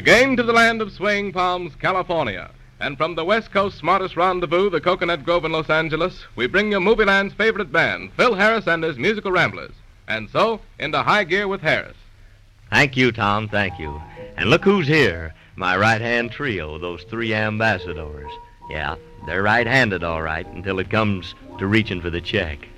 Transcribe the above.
Again to the land of swing palms, California. And from the West Coast smartest rendezvous, the Coconut Grove in Los Angeles, we bring you Movieland's favorite band, Phil Harris and his musical Ramblers. And so, into high gear with Harris. Thank you, Tom, thank you. And look who's here, my right-hand trio, those three ambassadors. Yeah, they're right-handed, all right, until it comes to reaching for the check.